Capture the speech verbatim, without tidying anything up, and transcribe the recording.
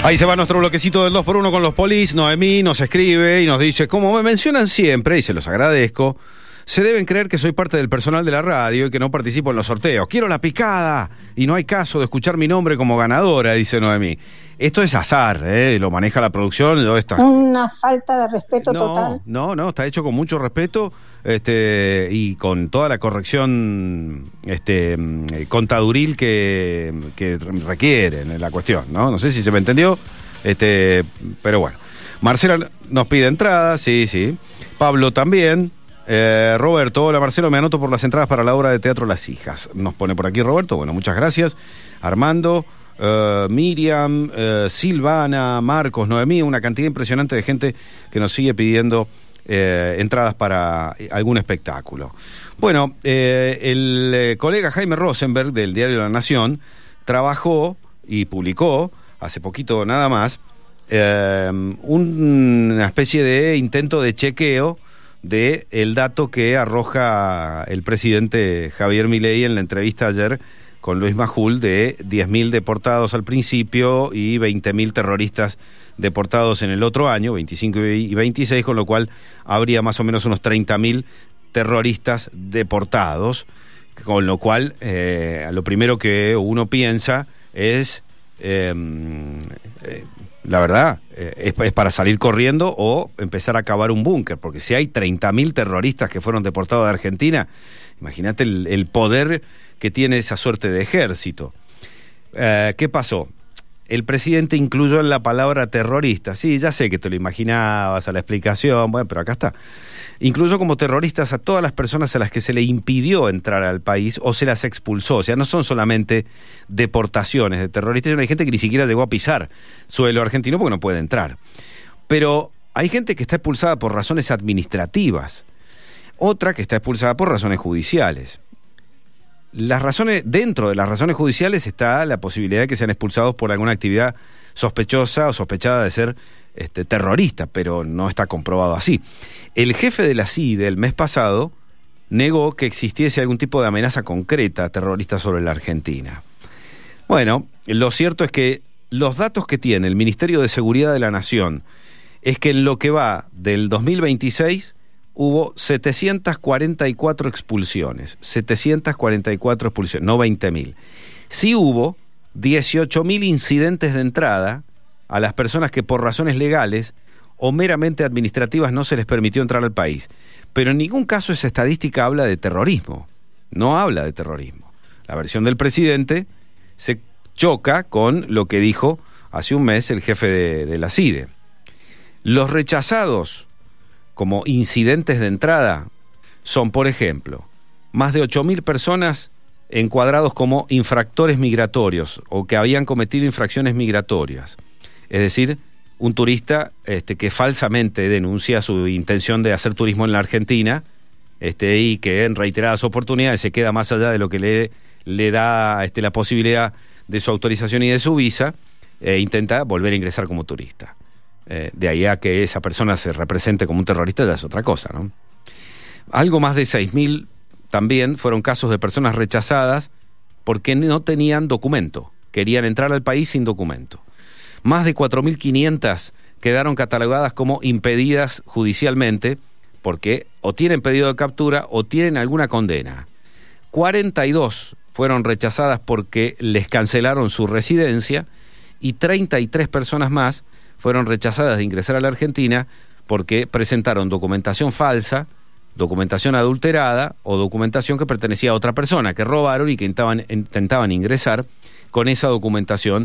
Ahí se va nuestro bloquecito del dos por uno con los polis. Noemí nos escribe y nos dice: como me mencionan siempre, y se los agradezco, se deben creer que soy parte del personal de la radio y que no participo en los sorteos. Quiero la picada y no hay caso de escuchar mi nombre como ganadora, dice Noemí. Esto es azar, ¿eh? Lo maneja la producción. Está... Una falta de respeto no, total. No, no, está hecho con mucho respeto este, y con toda la corrección este, contaduril que, que requieren la cuestión, ¿no? No sé si se me entendió, este, pero bueno. Marcela nos pide entradas, sí, sí. Pablo también. Eh, Roberto, hola Marcelo, me anoto por las entradas para la obra de teatro Las Hijas. Nos pone por aquí Roberto, bueno, muchas gracias. Armando, uh, Miriam, uh, Silvana, Marcos, Noemí, una cantidad impresionante de gente que nos sigue pidiendo eh, entradas para algún espectáculo. Bueno, eh, el eh, colega Jaime Rosenberg del Diario La Nación trabajó y publicó hace poquito nada más eh, un, una especie de intento de chequeo de el dato que arroja el presidente Javier Milei en la entrevista ayer con Luis Majul de diez mil deportados al principio y veinte mil terroristas deportados en el otro año, veinticinco y veintiséis, con lo cual habría más o menos unos treinta mil terroristas deportados, con lo cual eh, lo primero que uno piensa es... Eh, eh, la verdad, eh, es, es para salir corriendo o empezar a cavar un búnker, porque si hay treinta mil terroristas que fueron deportados de Argentina, imagínate el, el poder que tiene esa suerte de ejército. Eh, ¿Qué pasó? El presidente incluyó en la palabra terrorista, sí, ya sé que te lo imaginabas a la explicación, bueno, pero acá está. Incluyó como terroristas a todas las personas a las que se le impidió entrar al país o se las expulsó. O sea, no son solamente deportaciones de terroristas, sino hay gente que ni siquiera llegó a pisar suelo argentino porque no puede entrar. Pero hay gente que está expulsada por razones administrativas, otra que está expulsada por razones judiciales. Las razones, dentro de las razones judiciales está la posibilidad de que sean expulsados por alguna actividad sospechosa o sospechada de ser este, terrorista, pero no está comprobado así. El jefe de la C I D E el mes pasado negó que existiese algún tipo de amenaza concreta terrorista sobre la Argentina. Bueno, lo cierto es que los datos que tiene el Ministerio de Seguridad de la Nación es que en lo que va del dos mil veintiséis hubo setecientas cuarenta y cuatro expulsiones, setecientas cuarenta y cuatro expulsiones, no veinte mil. Sí hubo dieciocho mil incidentes de entrada a las personas que por razones legales o meramente administrativas no se les permitió entrar al país. Pero en ningún caso esa estadística habla de terrorismo, no habla de terrorismo. La versión del presidente se choca con lo que dijo hace un mes el jefe de, de la C I D E. Los rechazados como incidentes de entrada son, por ejemplo, más de ocho mil personas encuadrados como infractores migratorios o que habían cometido infracciones migratorias. Es decir, un turista este, que falsamente denuncia su intención de hacer turismo en la Argentina este, y que en reiteradas oportunidades se queda más allá de lo que le, le da este, la posibilidad de su autorización y de su visa, e intenta volver a ingresar como turista. Eh, de ahí a que esa persona se represente como un terrorista ya es otra cosa, ¿no? Algo más de seis mil también fueron casos de personas rechazadas porque no tenían documento, querían entrar al país sin documento. Más de cuatro mil quinientas quedaron catalogadas como impedidas judicialmente porque o tienen pedido de captura o tienen alguna condena. cuarenta y dos fueron rechazadas porque les cancelaron su residencia y treinta y tres personas más fueron rechazadas de ingresar a la Argentina porque presentaron documentación falsa, documentación adulterada o documentación que pertenecía a otra persona, que robaron y que intentaban, intentaban ingresar con esa documentación